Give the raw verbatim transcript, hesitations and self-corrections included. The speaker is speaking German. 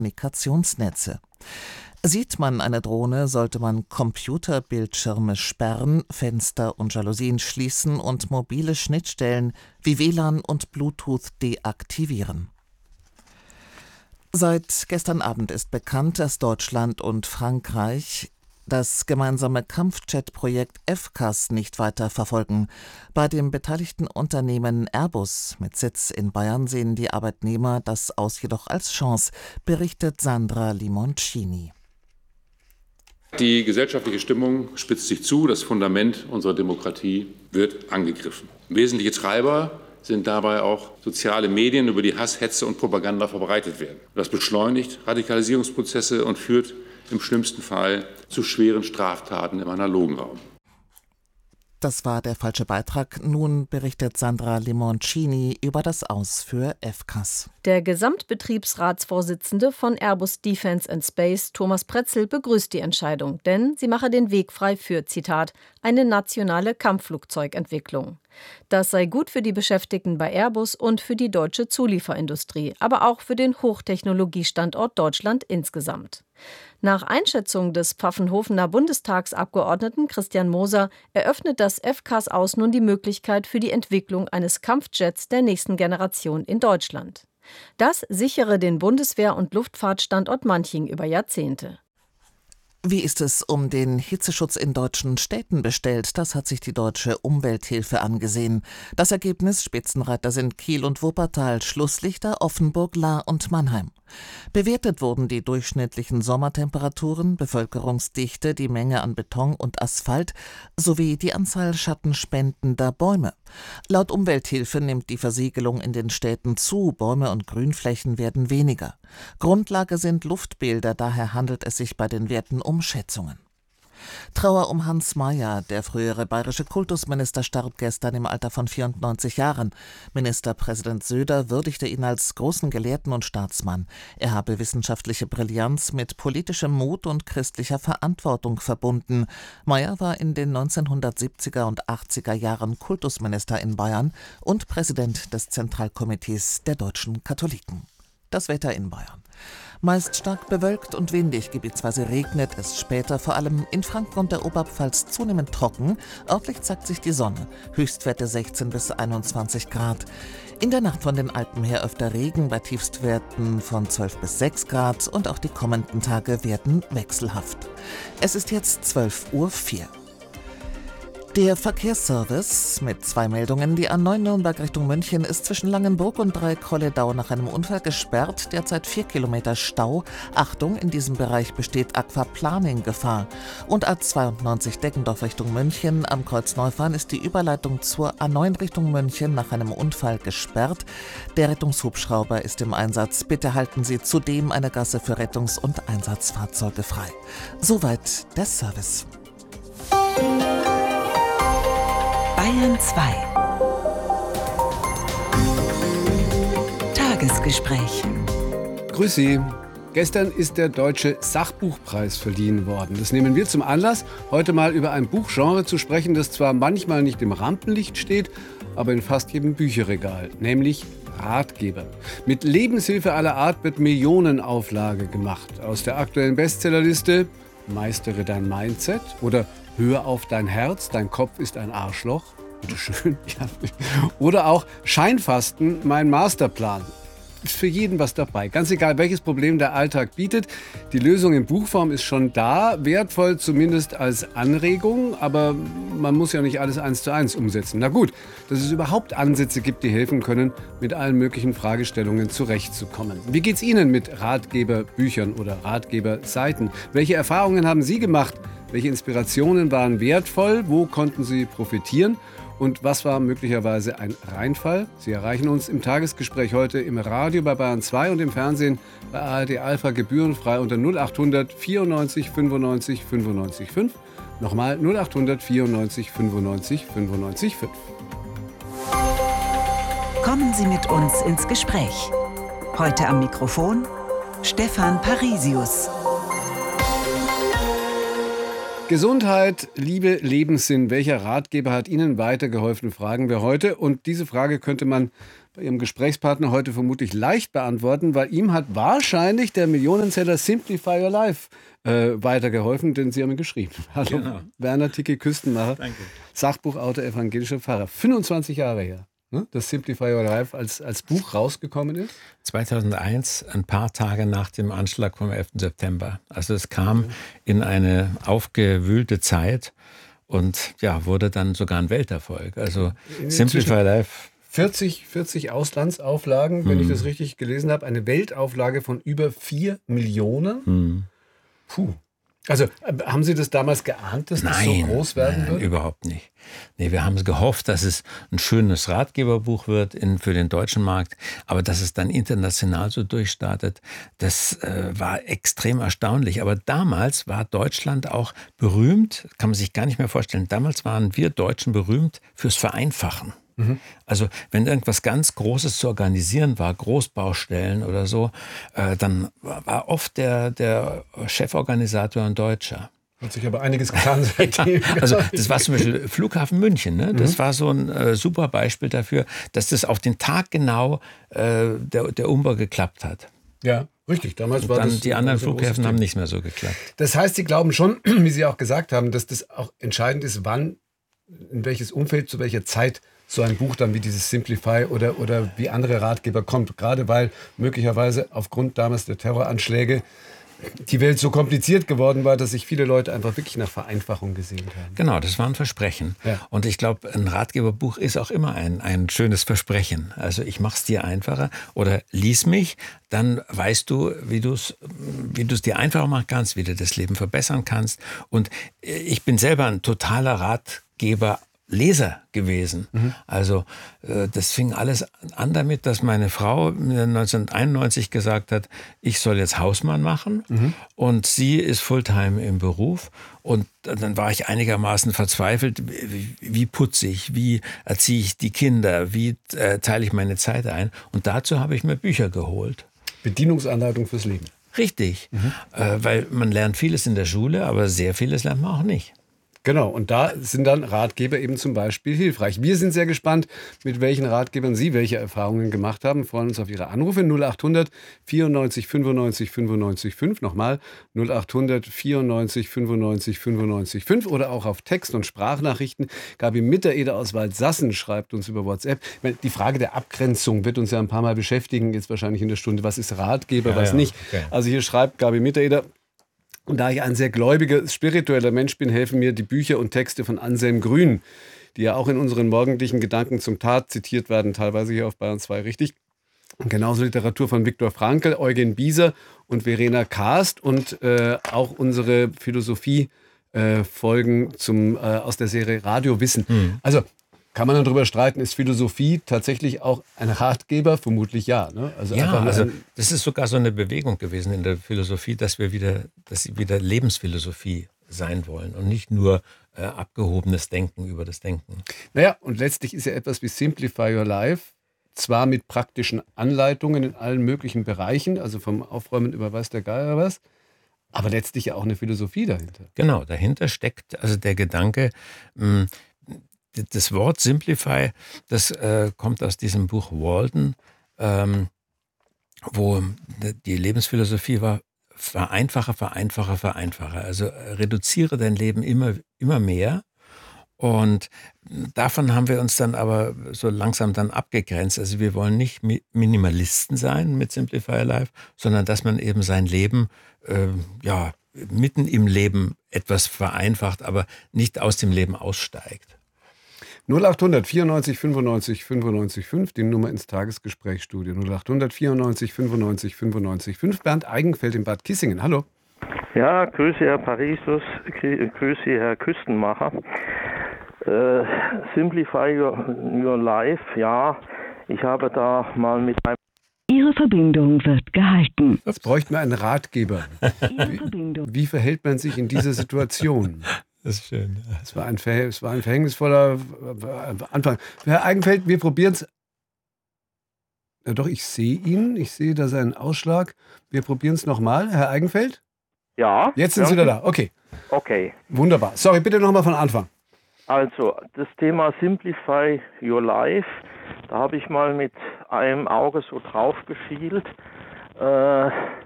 Kommunikationsnetze. Sieht man eine Drohne, sollte man Computerbildschirme sperren, Fenster und Jalousien schließen und mobile Schnittstellen wie W L A N und Bluetooth deaktivieren. Seit gestern Abend ist bekannt, dass Deutschland und Frankreich das gemeinsame Kampfjet-Projekt F C A S nicht weiter verfolgen. Bei dem beteiligten Unternehmen Airbus mit Sitz in Bayern sehen die Arbeitnehmer das Aus jedoch als Chance, berichtet Sandra Limoncini. Die gesellschaftliche Stimmung spitzt sich zu, das Fundament unserer Demokratie wird angegriffen. Wesentliche Treiber sind dabei auch soziale Medien, über die Hass, Hetze und Propaganda verbreitet werden. Das beschleunigt Radikalisierungsprozesse und führt im schlimmsten Fall zu schweren Straftaten im analogen Raum. Das war der falsche Beitrag. Nun berichtet Sandra Limoncini über das Aus für F C A S. Der Gesamtbetriebsratsvorsitzende von Airbus Defence and Space, Thomas Pretzel, begrüßt die Entscheidung, denn sie mache den Weg frei für, Zitat, eine nationale Kampfflugzeugentwicklung. Das sei gut für die Beschäftigten bei Airbus und für die deutsche Zulieferindustrie, aber auch für den Hochtechnologiestandort Deutschland insgesamt. Nach Einschätzung des Pfaffenhofener Bundestagsabgeordneten Christian Moser eröffnet das F C A S-Aus nun die Möglichkeit für die Entwicklung eines Kampfjets der nächsten Generation in Deutschland. Das sichere den Bundeswehr- und Luftfahrtstandort Manching über Jahrzehnte. Wie ist es um den Hitzeschutz in deutschen Städten bestellt? Das hat sich die Deutsche Umwelthilfe angesehen. Das Ergebnis: Spitzenreiter sind Kiel und Wuppertal, Schlusslichter Offenburg, Lahr und Mannheim. Bewertet wurden die durchschnittlichen Sommertemperaturen, Bevölkerungsdichte, die Menge an Beton und Asphalt sowie die Anzahl schattenspendender Bäume. Laut Umwelthilfe nimmt die Versiegelung in den Städten zu, Bäume und Grünflächen werden weniger. Grundlage sind Luftbilder, daher handelt es sich bei den Werten um Schätzungen. Trauer um Hans Mayer, der frühere bayerische Kultusminister, starb gestern im Alter von vierundneunzig Jahren. Ministerpräsident Söder würdigte ihn als großen Gelehrten und Staatsmann. Er habe wissenschaftliche Brillanz mit politischem Mut und christlicher Verantwortung verbunden. Mayer war in den neunzehnhundertsiebziger und achtziger Jahren Kultusminister in Bayern und Präsident des Zentralkomitees der deutschen Katholiken. Das Wetter in Bayern. Meist stark bewölkt und windig, gebietsweise regnet es später, vor allem in Franken und der Oberpfalz zunehmend trocken. Örtlich zeigt sich die Sonne, Höchstwerte sechzehn bis einundzwanzig Grad. In der Nacht von den Alpen her öfter Regen bei Tiefstwerten von zwölf bis sechs Grad und auch die kommenden Tage werden wechselhaft. Es ist jetzt zwölf Uhr vier. Der Verkehrsservice mit zwei Meldungen. Die A neun Nürnberg Richtung München ist zwischen Langenburg und Dreieck-Kolledau nach einem Unfall gesperrt. Derzeit vier Kilometer Stau. Achtung, in diesem Bereich besteht Aquaplaning-Gefahr. Und A zweiundneunzig Deggendorf Richtung München am Kreuz Neufahren ist die Überleitung zur A neun Richtung München nach einem Unfall gesperrt. Der Rettungshubschrauber ist im Einsatz. Bitte halten Sie zudem eine Gasse für Rettungs- und Einsatzfahrzeuge frei. Soweit der Service. Bayern zwei. Tagesgespräch. Grüß Sie. Gestern ist der Deutsche Sachbuchpreis verliehen worden. Das nehmen wir zum Anlass, heute mal über ein Buchgenre zu sprechen, das zwar manchmal nicht im Rampenlicht steht, aber in fast jedem Bücherregal, nämlich Ratgeber. Mit Lebenshilfe aller Art wird Millionenauflage gemacht. Aus der aktuellen Bestsellerliste Meistere dein Mindset oder Hör auf dein Herz, dein Kopf ist ein Arschloch. Bitte schön. Ja. Oder auch Scheinfasten, mein Masterplan. Ist für jeden was dabei. Ganz egal, welches Problem der Alltag bietet. Die Lösung in Buchform ist schon da, wertvoll zumindest als Anregung, aber man muss ja nicht alles eins zu eins umsetzen. Na gut, dass es überhaupt Ansätze gibt, die helfen können, mit allen möglichen Fragestellungen zurechtzukommen. Wie geht's Ihnen mit Ratgeberbüchern oder Ratgeberseiten? Welche Erfahrungen haben Sie gemacht? Welche Inspirationen waren wertvoll? Wo konnten Sie profitieren? Und was war möglicherweise ein Reinfall? Sie erreichen uns im Tagesgespräch heute im Radio bei Bayern zwei und im Fernsehen bei A R D Alpha gebührenfrei unter null achthundert vierundneunzig fünfundneunzig fünfundneunzig fünf. Nochmal null achthundert vierundneunzig fünfundneunzig fünfundneunzig fünf. Kommen Sie mit uns ins Gespräch. Heute am Mikrofon Stefan Parisius. Gesundheit, Liebe, Lebenssinn. Welcher Ratgeber hat Ihnen weitergeholfen, fragen wir heute. Und diese Frage könnte man bei Ihrem Gesprächspartner heute vermutlich leicht beantworten, weil ihm hat wahrscheinlich der Millionenseller Simplify Your Life äh, weitergeholfen, denn Sie haben ihn geschrieben. Hallo, genau. Werner Ticke-Küstenmacher, Danke. Sachbuchautor, evangelischer Pfarrer. fünfundzwanzig Jahre her, ne, dass Simplify Your Life als, als Buch rausgekommen ist? zweitausendeins, ein paar Tage nach dem Anschlag vom elften September. Also es kam in eine aufgewühlte Zeit und ja, wurde dann sogar ein Welterfolg. Also Simplify Life. vierzig, vierzig Auslandsauflagen, wenn hm. ich das richtig gelesen habe. Eine Weltauflage von über vier Millionen. Hm. Puh. Also haben Sie das damals geahnt, dass nein, das so groß werden nein, wird? Überhaupt nicht. Nee, wir haben gehofft, dass es ein schönes Ratgeberbuch wird in, für den deutschen Markt, aber dass es dann international so durchstartet, das äh, war extrem erstaunlich. Aber damals war Deutschland auch berühmt, kann man sich gar nicht mehr vorstellen, damals waren wir Deutschen berühmt fürs Vereinfachen. Also wenn irgendwas ganz Großes zu organisieren war, Großbaustellen oder so, äh, dann war oft der, der Cheforganisator ein Deutscher. Hat sich aber einiges getan seitdem. Also das war zum Beispiel Flughafen München. Ne? Das mhm. war so ein äh, super Beispiel dafür, dass das auf den Tag genau äh, der, der Umbau geklappt hat. Ja, richtig. Damals Und war dann das die anderen Flughäfen haben nicht mehr so geklappt. Das heißt, Sie glauben schon, wie Sie auch gesagt haben, dass das auch entscheidend ist, wann, in welches Umfeld, zu welcher Zeit so ein Buch dann wie dieses Simplify oder, oder wie andere Ratgeber kommt. Gerade weil möglicherweise aufgrund damals der Terroranschläge die Welt so kompliziert geworden war, dass sich viele Leute einfach wirklich nach Vereinfachung gesehen haben. Genau, das war ein Versprechen. Ja. Und ich glaube, ein Ratgeberbuch ist auch immer ein, ein schönes Versprechen. Also ich mache es dir einfacher oder lies mich, dann weißt du, wie du es wie du es dir einfacher machen kannst, wie du das Leben verbessern kannst. Und ich bin selber ein totaler Ratgeber Leser gewesen. Mhm. Also äh, das fing alles an damit, dass meine Frau mir neunzehnhunderteinundneunzig gesagt hat, ich soll jetzt Hausmann machen mhm. und sie ist Fulltime im Beruf und dann war ich einigermaßen verzweifelt, wie, wie putze ich, wie erziehe ich die Kinder, wie äh, teile ich meine Zeit ein und dazu habe ich mir Bücher geholt. Bedienungsanleitung fürs Leben. Richtig, mhm. äh, weil man lernt vieles in der Schule, aber sehr vieles lernt man auch nicht. Genau, und da sind dann Ratgeber eben zum Beispiel hilfreich. Wir sind sehr gespannt, mit welchen Ratgebern Sie welche Erfahrungen gemacht haben. Wir freuen uns auf Ihre Anrufe. null achthundert vierundneunzig fünfundneunzig fünfundneunzig fünf. Nochmal null achthundert vierundneunzig fünfundneunzig fünfundneunzig fünf oder auch auf Text- und Sprachnachrichten. Gabi Mittereder aus Waldsassen schreibt uns über WhatsApp. Die Frage der Abgrenzung wird uns ja ein paar Mal beschäftigen, jetzt wahrscheinlich in der Stunde. Was ist Ratgeber, ja, was ja, nicht? Okay. Also hier schreibt Gabi Mittereder: Und da ich ein sehr gläubiger, spiritueller Mensch bin, helfen mir die Bücher und Texte von Anselm Grün, die ja auch in unseren morgendlichen Gedanken zum Tat zitiert werden, teilweise hier auf Bayern zwei richtig. Und genauso Literatur von Viktor Frankl, Eugen Bieser und Verena Kast und äh, auch unsere Philosophie-Folgen äh, äh, aus der Serie Radiowissen. Mhm. Also kann man dann darüber streiten, ist Philosophie tatsächlich auch ein Ratgeber? Vermutlich ja. Ne? Also, ja, also das ist sogar so eine Bewegung gewesen in der Philosophie, dass wir wieder, dass sie wieder Lebensphilosophie sein wollen und nicht nur äh, abgehobenes Denken über das Denken. Naja, und letztlich ist ja etwas wie Simplify Your Life zwar mit praktischen Anleitungen in allen möglichen Bereichen, also vom Aufräumen über weiß der Geier was, aber letztlich ja auch eine Philosophie dahinter. Genau, dahinter steckt also der Gedanke, mh, das Wort Simplify, das äh, kommt aus diesem Buch Walden, ähm, wo die Lebensphilosophie war, vereinfache, vereinfache, vereinfache. Also äh, reduziere dein Leben immer, immer mehr. Und davon haben wir uns dann aber so langsam dann abgegrenzt. Also wir wollen nicht Minimalisten sein mit Simplify Life, sondern dass man eben sein Leben, äh, ja, mitten im Leben etwas vereinfacht, aber nicht aus dem Leben aussteigt. null achthundert vierundneunzig fünfundneunzig fünfundneunzig fünf, die Nummer ins Tagesgesprächsstudio. null achthundert vierundneunzig fünfundneunzig fünfundneunzig fünf. Bernd Eigenfeld in Bad Kissingen. Hallo. Ja, grüße Herr Parisus, grüße Herr Küstenmacher. Äh, Simplify your, your Life, ja, ich habe da mal mit einem... Ihre Verbindung wird gehalten. Jetzt bräuchten wir einen Ratgeber. Wie, wie verhält man sich in dieser Situation? Das ist schön. Es war ein, Verh- es war ein verhängnisvoller Anfang. Herr Eigenfeld, wir probieren es. Ja, doch, ich sehe ihn. Ich sehe da seinen Ausschlag. Wir probieren es nochmal. Herr Eigenfeld? Ja. Jetzt sind ja. Sie wieder da. Okay. Okay. Wunderbar. Sorry, bitte nochmal von Anfang. Also, das Thema Simplify Your Life, da habe ich mal mit einem Auge so drauf geschielt. Äh,